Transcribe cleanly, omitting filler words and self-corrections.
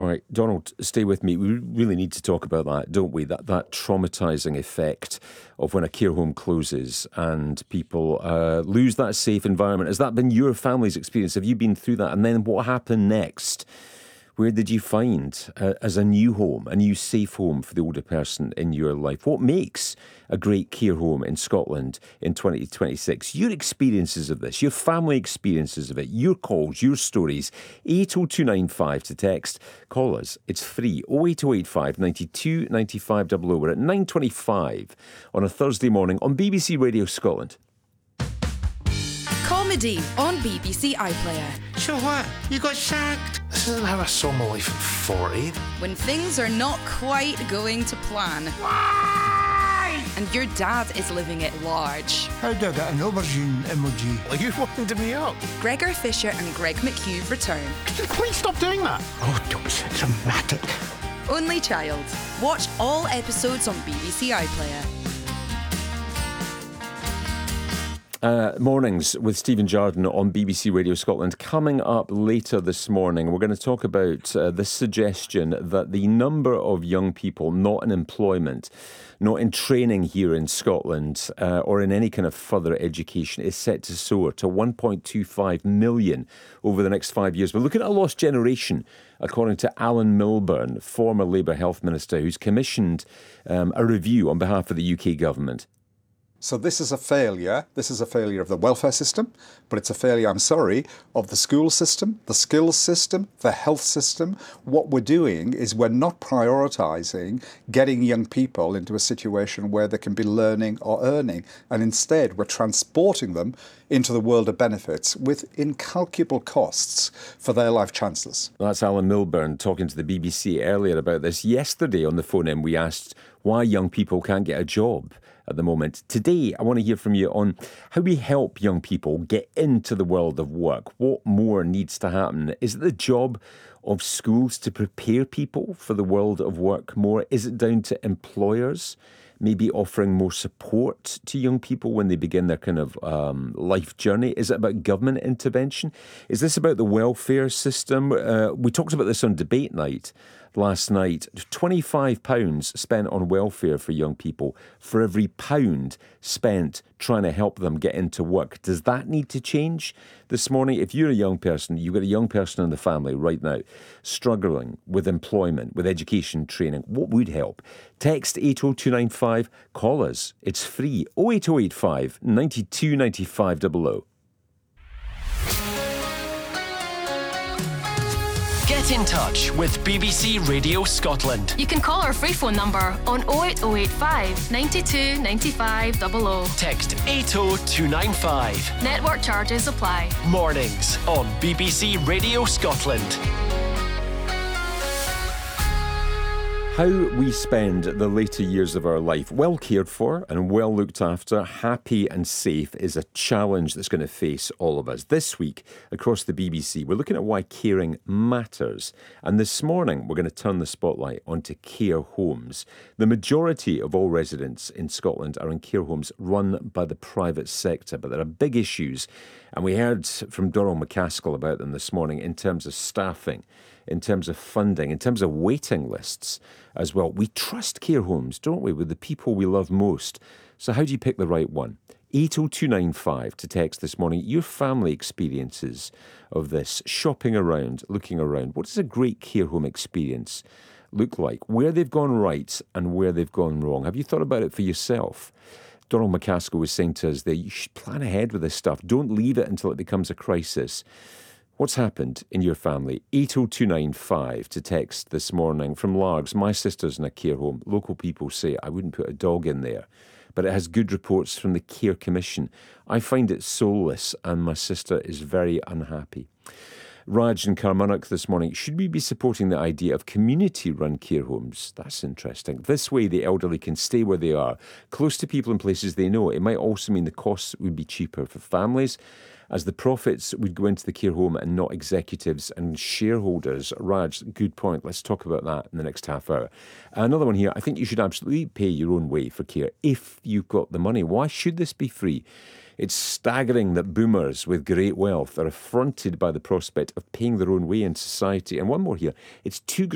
right, Donald, stay with me. We really need to talk about that, don't we? That traumatising effect of when a care home closes and people lose that safe environment. Has that been your family's experience? Have you been through that? And then what happened next? Where did you find as a new home, a new safe home for the older person in your life? What makes a great care home in Scotland in 2026? Your experiences of this, your family experiences of it, your calls, your stories. 80295 to text. Call us. It's free. 08085 92 95 00. We're at 9:25 on a Thursday morning on BBC Radio Scotland. Comedy on BBC iPlayer. So what? You got sacked? This isn't how I saw my life at 40. When things are not quite going to plan. Why? And your dad is living it large. How do I get an aubergine emoji? Well, you wound me up. Gregor Fisher and Greg McHugh return. Could you please stop doing that? Oh, don't be so dramatic. Only Child. Watch all episodes on BBC iPlayer. Mornings with Stephen Jardine on BBC Radio Scotland. Coming up later this morning, we're going to talk about this suggestion that the number of young people not in employment, not in training here in Scotland or in any kind of further education is set to soar to 1.25 million over the next 5 years. We're looking at a lost generation, according to Alan Milburn, former Labour Health Minister, who's commissioned a review on behalf of the UK government. So this is a failure. This is a failure of the welfare system, but it's a failure, I'm sorry, of the school system, the skills system, the health system. What we're doing is we're not prioritising getting young people into a situation where they can be learning or earning, and instead we're transporting them into the world of benefits with incalculable costs for their life chances. That's Alan Milburn talking to the BBC earlier about this. Yesterday on the phone-in, we asked why young people can't get a job at the moment. Today, I want to hear from you on how we help young people get into the world of work. What more needs to happen? Is it the job of schools to prepare people for the world of work more? Is it down to employers maybe offering more support to young people when they begin their kind of life journey? Is it about government intervention? Is this about the welfare system? We talked about this on debate night last night. £25 spent on welfare for young people for every pound spent trying to help them get into work. Does that need to change this morning? If you're a young person, you've got a young person in the family right now struggling with employment, with education, training, what would help? Text 80295, call us. It's free. 08085 92 95 00. Get in touch with BBC Radio Scotland. You can call our free phone number on 08085 92 95 00. Text 80295. Network charges apply. Mornings on BBC Radio Scotland. How we spend the later years of our life, well cared for and well looked after, happy and safe, is a challenge that's going to face all of us. This week, across the BBC, we're looking at why caring matters. And this morning, we're going to turn the spotlight onto care homes. The majority of all residents in Scotland are in care homes run by the private sector, but there are big issues. And we heard from Donald McCaskill about them this morning in terms of staffing, in terms of funding, in terms of waiting lists as well. We trust care homes, don't we, with the people we love most. So how do you pick the right one? 80295 to text this morning. Your family experiences of this, shopping around, looking around. What does a great care home experience look like? Where they've gone right and where they've gone wrong. Have you thought about it for yourself? Donald McCaskill was saying to us that you should plan ahead with this stuff. Don't leave it until it becomes a crisis. What's happened in your family? 80295 to text this morning. From Largs, my sister's in a care home. Local people say I wouldn't put a dog in there, but it has good reports from the Care Commission. I find it soulless and my sister is very unhappy. Raj and Carmunnock this morning. Should we be supporting the idea of community-run care homes? That's interesting. This way the elderly can stay where they are, close to people and places they know. It might also mean the costs would be cheaper for families, as the profits would go into the care home and not executives and shareholders. Raj, good point. Let's talk about that in the next half hour. Another one here. I think you should absolutely pay your own way for care if you've got the money. Why should this be free? It's staggering that boomers with great wealth are affronted by the prospect of paying their own way in society. And one more here. It's too